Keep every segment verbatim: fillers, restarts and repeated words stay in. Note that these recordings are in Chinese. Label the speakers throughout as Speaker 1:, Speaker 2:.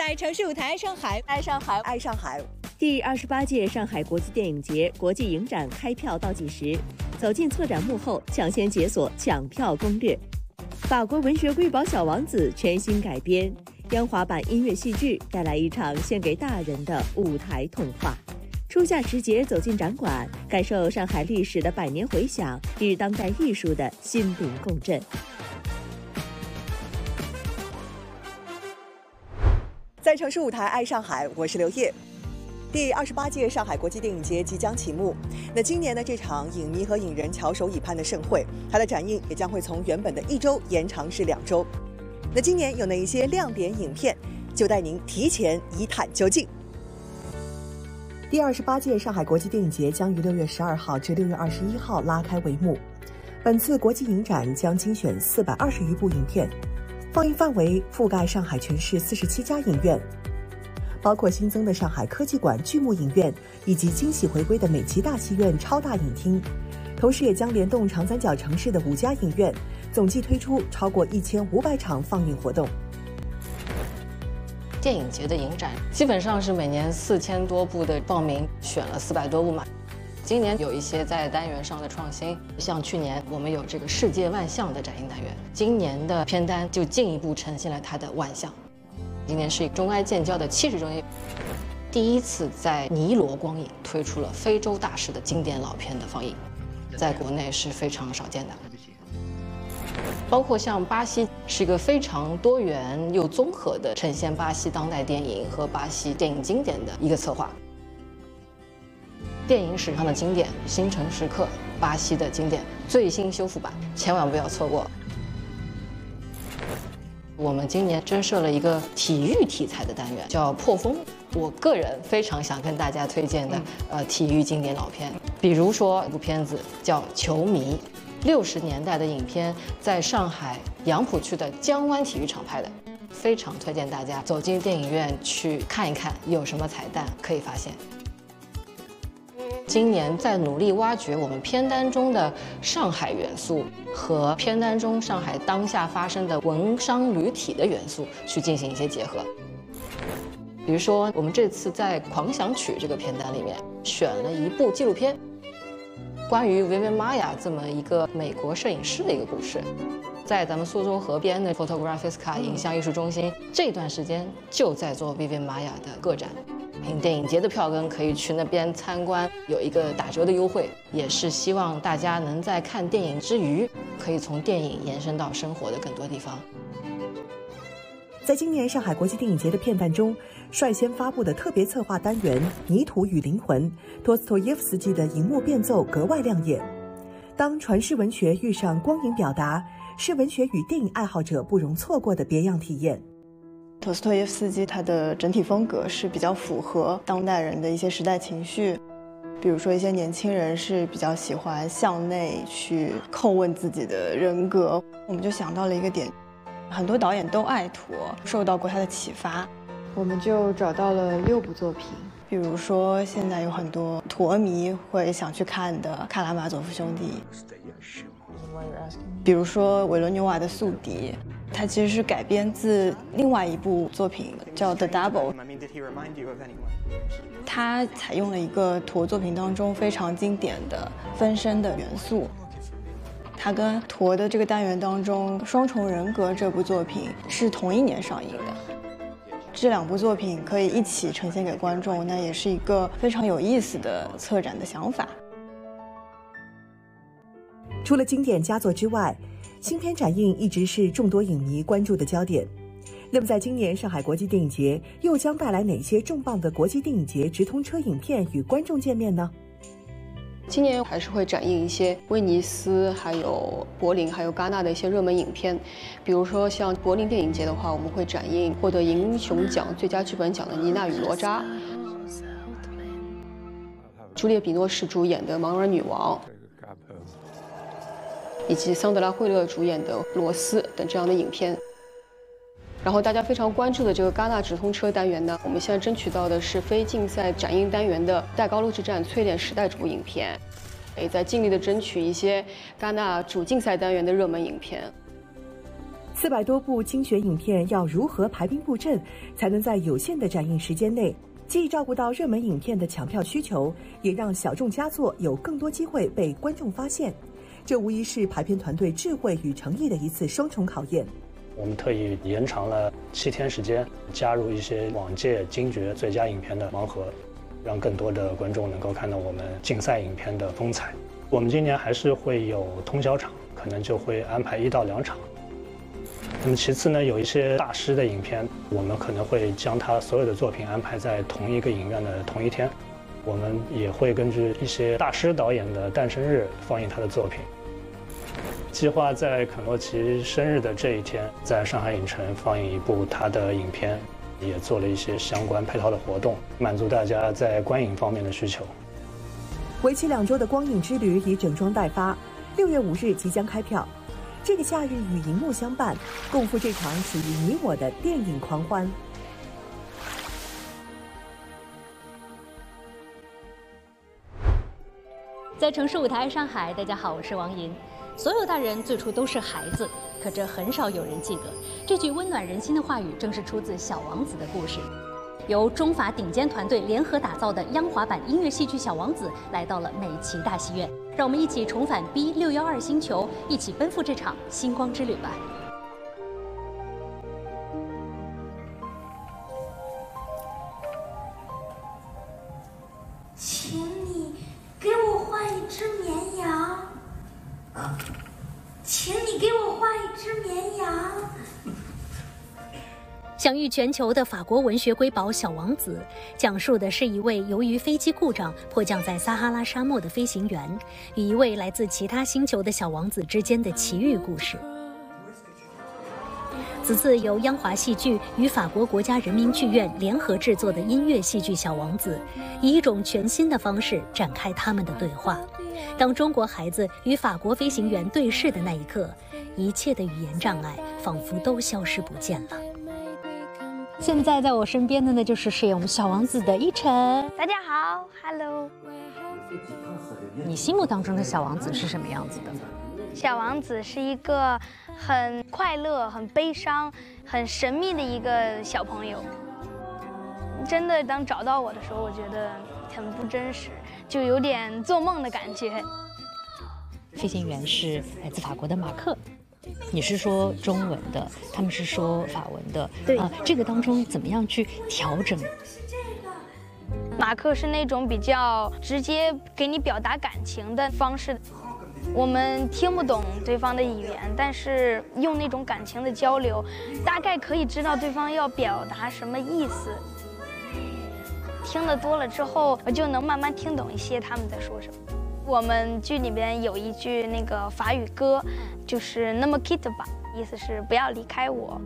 Speaker 1: 在城市舞台，上海
Speaker 2: 爱上海，爱上海。
Speaker 3: 第二十八届上海国际电影节国际影展开票倒计时，走进策展幕后，抢先解锁抢票攻略。法国文学瑰宝《小王子》全新改编，央华版音乐戏剧带来一场献给大人的舞台童话。初夏时节走进展馆，感受上海历史的百年回响与当代艺术的心灵共振。
Speaker 2: 在城市舞台，爱上海，我是刘烨。第二十八届上海国际电影节即将启幕。那今年的这场影迷和影人翘首以盼的盛会，它的展映也将会从原本的一周延长至两周。那今年有哪一些亮点影片，就带您提前一探究竟。第二十八届上海国际电影节将于六月十二号至六月二十一号拉开帷幕。本次国际影展将精选四百二十余部影片，放映范围覆盖上海全市四十七家影院，包括新增的上海科技馆巨幕影院以及惊喜回归的美琪大戏院超大影厅，同时也将联动长三角城市的五家影院，总计推出超过一千五百场放映活动。
Speaker 4: 电影节的影展基本上是每年四千多部的报名，选了四百多部嘛。今年有一些在单元上的创新，像去年我们有这个世界万象的展映单元，今年的片单就进一步呈现了它的万象。今年是中埃建交的七十周年，第一次在尼罗光影推出了非洲大师的经典老片的放映，在国内是非常少见的。包括像巴西是一个非常多元又综合的呈现巴西当代电影和巴西电影经典的一个策划。电影史上的经典《星辰时刻》，巴西的经典最新修复版，千万不要错过。我们今年增设了一个体育题材的单元，叫破风。我个人非常想跟大家推荐的，呃，体育经典老片，比如说一部片子叫《球迷》，六十年代的影片，在上海杨浦区的江湾体育场拍的，非常推荐大家走进电影院去看一看，有什么彩蛋可以发现。今年在努力挖掘我们片单中的上海元素和片单中上海当下发生的文商旅体的元素去进行一些结合。比如说，我们这次在《狂想曲》这个片单里面选了一部纪录片，关于维维玛雅这么一个美国摄影师的一个故事，在咱们苏州河边的 Photographiska 影像艺术中心，这段时间就在做维维玛雅的个展。电影节的票根可以去那边参观，有一个打折的优惠，也是希望大家能在看电影之余，可以从电影延伸到生活的更多地方。
Speaker 2: 在今年上海国际电影节的片段中，率先发布的特别策划单元《泥土与灵魂》，托斯托耶夫斯基的荧幕变奏格外亮眼。当传世文学遇上光影表达，是文学与电影爱好者不容错过的别样体验。
Speaker 5: 托斯托耶夫斯基他的整体风格是比较符合当代人的一些时代情绪，比如说一些年轻人是比较喜欢向内去叩问自己的人格，我们就想到了一个点，很多导演都爱陀，受到过他的启发，
Speaker 6: 我们就找到了六部作品，
Speaker 5: 比如说现在有很多陀迷会想去看的《卡拉马佐夫兄弟》，比如说维伦纽瓦的《宿敌》，它其实是改编自另外一部作品叫《The Double》，它采用了一个陀作品当中非常经典的分身的元素。它跟陀的这个单元当中《双重人格》这部作品是同一年上映的，这两部作品可以一起呈现给观众，那也是一个非常有意思的策展的想法。
Speaker 2: 除了经典佳作之外，新片展映一直是众多影迷关注的焦点。那么在今年上海国际电影节又将带来哪些重磅的国际电影节直通车影片与观众见面呢？
Speaker 6: 今年还是会展映一些威尼斯、还有柏林、还有戛纳的一些热门影片，比如说像柏林电影节的话，我们会展映获得银熊奖最佳剧本奖的《妮娜与哪吒》，朱丽叶·比诺什主演的《盲人女王》，以及桑德拉·惠勒主演的《罗斯》等这样的影片。然后大家非常关注的这个戛纳直通车单元呢，我们现在争取到的是非竞赛展映单元的《戴高乐之战：淬炼时代》这部影片，也在尽力的争取一些戛纳主竞赛单元的热门影片。
Speaker 2: 四百多部精选影片要如何排兵布阵，才能在有限的展映时间内，既照顾到热门影片的抢票需求，也让小众佳作有更多机会被观众发现？这无疑是排片团队智慧与诚意的一次双重考验。
Speaker 1: 我们特意延长了七天时间，加入一些往届金爵最佳影片的盲盒，让更多的观众能够看到我们竞赛影片的风采。我们今年还是会有通宵场，可能就会安排一到两场。那么其次呢，有一些大师的影片，我们可能会将他所有的作品安排在同一个影院的同一天。我们也会根据一些大师导演的诞生日放映他的作品。计划在肯洛奇生日的这一天，在上海影城放映一部他的影片，也做了一些相关配套的活动，满足大家在观影方面的需求。
Speaker 2: 为期两周的光影之旅已整装待发，六月五日即将开票。这个夏日与荧幕相伴，共赴这场属于你我的电影狂欢。
Speaker 7: 在城市舞台上海，大家好，我是王莹。所有大人最初都是孩子，可这很少有人记得。这句温暖人心的话语，正是出自《小王子》的故事。由中法顶尖团队联合打造的央华版音乐戏剧《小王子》来到了美琪大戏院，让我们一起重返 B 六一二星球，一起奔赴这场星光之旅吧。
Speaker 8: 请你给我画一只绵羊。请你给我画一只绵羊。
Speaker 7: 享誉全球的法国文学瑰宝《小王子》，讲述的是一位由于飞机故障迫降在撒哈拉沙漠的飞行员与一位来自其他星球的小王子之间的奇遇故事。此次由央华戏剧与法国国家人民剧院联合制作的音乐戏剧《小王子》，以一种全新的方式展开他们的对话。当中国孩子与法国飞行员对视的那一刻，一切的语言障碍仿佛都消失不见了。现在在我身边的呢，就是饰演我们小王子的依晨。
Speaker 8: 大家好 ，Hello。
Speaker 7: 你心目当中的小王子是什么样子的？
Speaker 8: 小王子是一个很快乐、很悲伤、很神秘的一个小朋友。真的，当找到我的时候，我觉得很不真实，就有点做梦的感觉。
Speaker 7: 飞行员是来自法国的马克。你是说中文的，他们是说法文的，
Speaker 8: 对
Speaker 7: 啊，这个当中怎么样去调整？
Speaker 8: 马克是那种比较直接给你表达感情的方式，我们听不懂对方的语言，但是用那种感情的交流，大概可以知道对方要表达什么意思。听得多了之后，我就能慢慢听懂一些他们在说什么。我们剧里边有一句那个法语歌，就是那么 quitte吧，意思是不要离开我。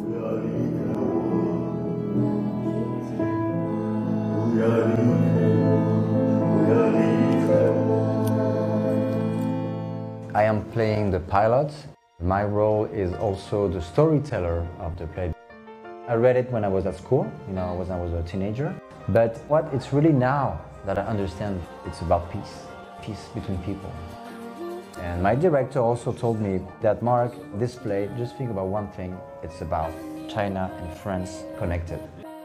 Speaker 9: I am playing the pilot. My role is also the storyteller of the play. I read it when I was at school, you know, when I was a teenager. But what it's really now that I understand, it's about peace. Peace between people. And my director also told me that, Mark, this play, just think about one thing, it's about China and France connected.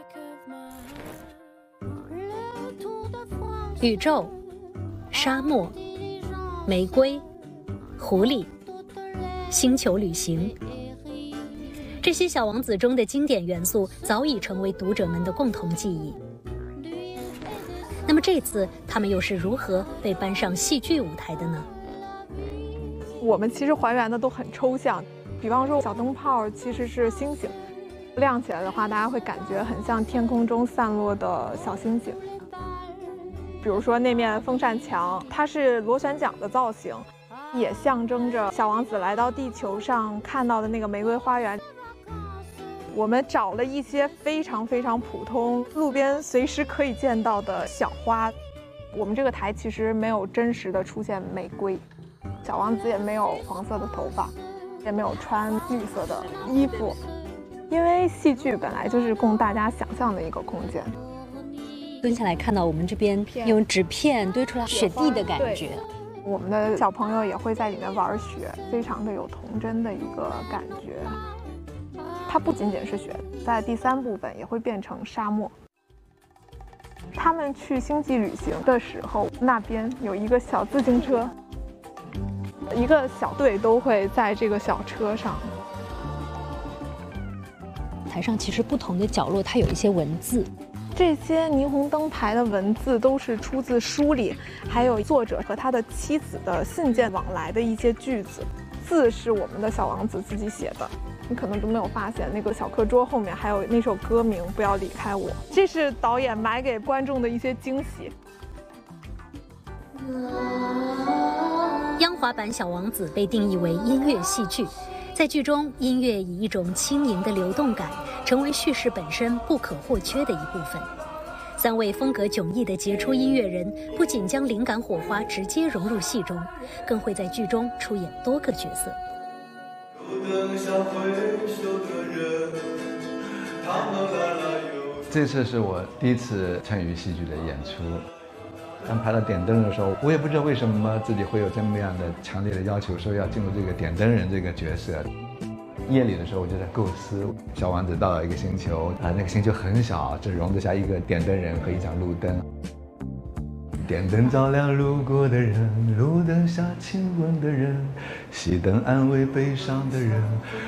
Speaker 7: 宇宙、沙漠、玫瑰、狐狸、星球旅行，这些小王子中的经典元素早已成为读者们的共同记忆。那么这次他们又是如何被搬上戏剧舞台的呢？
Speaker 10: 我们其实还原的都很抽象，比方说小灯泡其实是星星，亮起来的话，大家会感觉很像天空中散落的小星星。比如说那面风扇墙，它是螺旋桨的造型，也象征着小王子来到地球上看到的那个玫瑰花园。我们找了一些非常非常普通、路边随时可以见到的小花。我们这个台其实没有真实的出现玫瑰，小王子也没有黄色的头发，也没有穿绿色的衣服，因为戏剧本来就是供大家想象的一个空间。
Speaker 7: 蹲下来看到我们这边用纸片堆出来雪地的感觉，
Speaker 10: 我们的小朋友也会在里面玩雪，非常的有童真的一个感觉。 它不仅仅是雪，在第三部分也会变成沙漠。他们去星际旅行的时候，那边有一个小自行车，一个小队都会在这个小车上。
Speaker 7: 台上其实不同的角落，它有一些文字。
Speaker 10: 这些霓虹灯牌的文字都是出自书里，还有作者和他的妻子的信件往来的一些句子。字是我们的小王子自己写的，你可能都没有发现，那个小课桌后面还有那首歌名《不要离开我》，这是导演埋给观众的一些惊喜。
Speaker 7: 央华版《小王子》被定义为音乐戏剧，在剧中，音乐以一种轻盈的流动感，成为叙事本身不可或缺的一部分。三位风格迥异的杰出音乐人，不仅将灵感火花直接融入戏中，更会在剧中出演多个角色。
Speaker 11: 这次是我第一次参与戏剧的演出。刚排到点灯的时候，我也不知道为什么自己会有这么样的强烈的要求，说要进入这个点灯人这个角色。夜里的时候，我就在构思，小王子到了一个星球啊，那个星球很小，只容得下一个点灯人和一盏路灯。点灯照亮路过的人，路灯下亲吻的人，熄灯安慰悲伤的人，